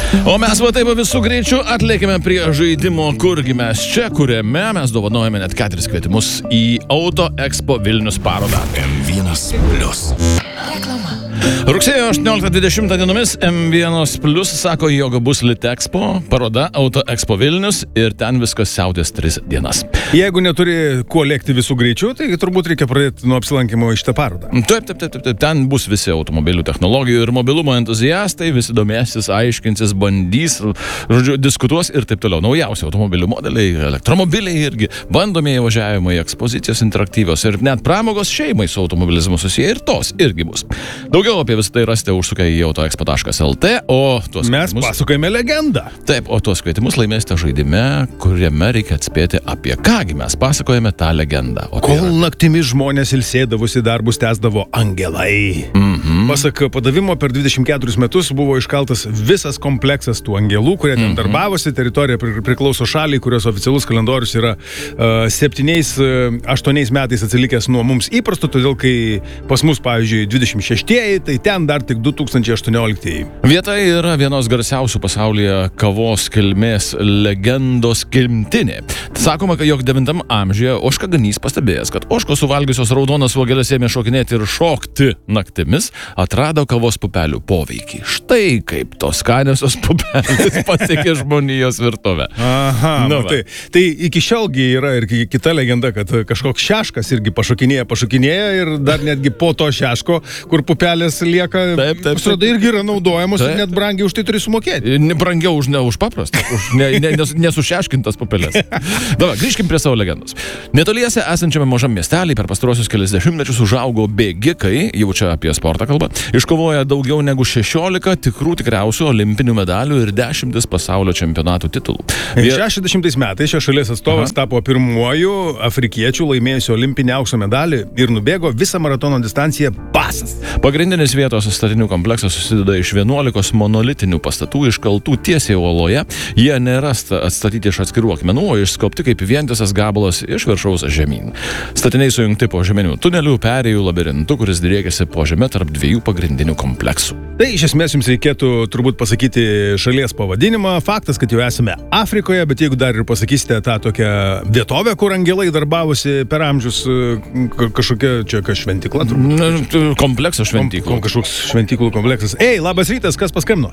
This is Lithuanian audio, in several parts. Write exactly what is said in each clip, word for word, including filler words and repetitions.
O mes va taip visų greičių atlėkime prie žaidimo, kurgi mes čia, kuriame mes dovanojame net keturis kvietimus į Auto Expo Vilnius parodą. M vienas plius. Reklama. Rugsėjo aštuonioliktą dvidešimtą dienomis M vienas plius sako, jog bus Litexpo, paroda Auto Expo Vilnius ir ten viskas siautės tris dienas. Jeigu neturi kuo lėkti visų greičių, tai turbūt reikia pradėti nuo apsilankimo į šitą parodą. Taip, taip, taip, taip, taip. Ten bus visi automobilių technologijų ir mobilumo entuziastai, visi domėsis, aiškinsis, bandys, žodžiu, diskutuos ir taip toliau. Naujausi automobilių modeliai, elektromobiliai irgi, bandomieji važiavimai, ekspozicijos interaktyvios ir net pramogos šeimai su automobilizmu susiję ir tos irgi bus. Daugiau apie visą tai rasite užsukę į autoexpo taškas el te, o tuos Mes kvietimus... pasakojame legendą. Taip, o tuos kvietimus laimėsite žaidime, kuriame reikia atspėti apie kągi mes pasakojame tą legendą. O tai Kol yra... naktimis žmonės ilsėdavosi, darbus tęsdavo angelai. Mhm. Pasak padavimo, per dvidešimt keturis metus buvo iškaltas visas kompleksas tų angelų, kurie ten Mhm. darbavosi. Teritorija pri- priklauso šaliai, kurios oficialus kalendorius yra uh, septyniais, uh, aštuoniais metais atsilikęs nuo mums įprasto, todėl kai pas mus, pavyzdžiui, dvidešimt šeštieji, tai ten dar tik du tūkstančiai aštuonioliktieji. Vieta yra vienos garsiausių pasaulyje kavos kilmės legendos gimtinė. Sakoma, kad jog devintam amžiuje Ožka Ganys pastebėjęs, kad ožkos suvalgiusios raudonas uogeles ėmė šokinėti ir šokti naktimis, atrado kavos pupelių poveikį. Štai kaip tos skaniosios pupelės pasiekė žmonijos virtuvę. Aha, Nu nu, va. tai, tai iki šiolgi yra ir ki- kita legenda, kad kažkoks šeškas irgi pašokinėja, pašokinėja ir dar netgi po to šeško, kur pupelės lieka, Taip, taip, pasirodo, taip. irgi yra naudojamos Taip, ir net brangiai už tai turi sumokėti. Ne- Brangiau už, ne už paprastą, už ne, ne, nes, nesušeškintas pupelės. Dabar, grįžkim prie savo legendos. Netoliese esančiame mažam miestelį per pastarosius kelias dešimtmečius užaugo bėgikai, jau čia apie sportą kalba, iškovoja daugiau negu šešiolika tikrų tikriausių olimpinių medalių ir dešimtis pasaulio čempionatų titulų. Vie- šešiasdešimtais metais šios šalies atstovas Aha. tapo pirmuoju afrikiečių laimėjusiu olimpinį aukso medalį ir nubėgo visą maratono distanciją pasas. Pagrindinis vietos statinių kompleksas susideda iš vienuolikos monolitinių pastatų iškaltų tiesiai uoloje. Jie nėra sta- atstatyti iš atskirų akmenų, o išskobti kaip vientisas gabalas iš viršaus žemyn. Statiniai sujungti po žeminių tunelių, perėjų labirintu, kuris driekiasi po žemę tarp dviejų pagrindinių kompleksų. Tai iš esmės jums reikėtų turbūt pasakyti šalies pavadinimą. Faktas, kad jau esame Afrikoje, bet jeigu dar ir pasakysite tą tokią vietovę, kur angelai darbavosi per amžius, ka- kažkokia čia kas šventikla, turbūt. Na, t- Kompleksas šventyklų. Kom- Kažkoks šventyklų kompleksas. Ei, labas rytas, kas paskambino?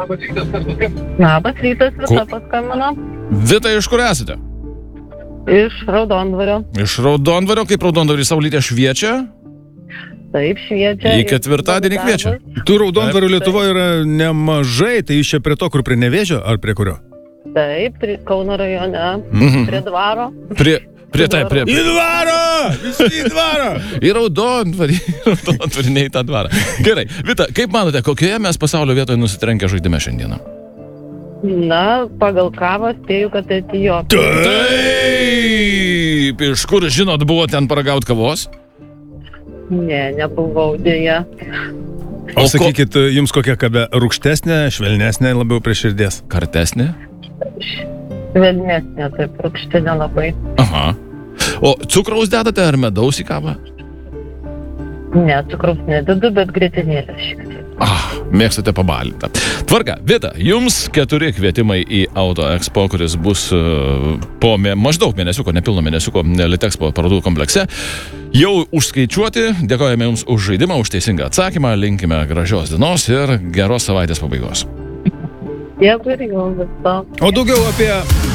Labas rytas, Ko- visa paskambino. Vita, iš kur esate? Iš Raudondvario. Iš Raudondvario, kaip Raudondvarį saulytė šviečia? Taip, šviečia. Į ketvirtadienį kviečia. Tų raudondvarių Taip. Lietuvoje yra nemažai, tai jūs čia prie to, kur prie Nevėžio, ar prie kurio? Taip, pri- Kauno rajone, Mhm. prie dvaro. Prie, prie, taip, prie, Į dvarą! Visi į dvarą! į Raudondvarį, į Raudondvarį, ne į tą dvarą. Gerai, Vita, kaip manote, kokioje mes pasaulio vietoje nusitrenkę žaidime šiandieną? Na, pagal kavą spėju, kad Etijopija. Taip, iš kur žinot, buvo ten paragauti kavos? Ne, nebuvau dėja. O ko- sakykit, jums kokia kave rūgštesnė, švelnesnė, labiau prie širdies? Kartesnė? Švelnesnė, taip, rūgštinė labai. Aha. O cukraus dedate ar medaus į kavą? Ne, cukraus nededu, bet grietinėlę šiek tiek. Ah, mėgstate pabalintą. Tvarka, Vita, jums keturi kvietimai į Auto Expo, kuris bus uh, po mė, maždaug mėnesiuko, nepilno mėnesiuko Litexpo parodų komplekse. Jau užskaičiuoti, dėkojame jums už žaidimą, už teisingą atsakymą, linkime gražios dienos ir geros savaitės pabaigos. Dėkui ir jums viso. O daugiau apie...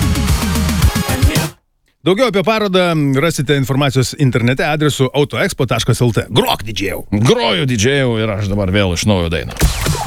Daugiau apie parodą rasite informacijos internete adresu autoexpo taškas el te. Grok didžėjau! Groju didžėjau ir aš dabar vėl iš naujo dainą.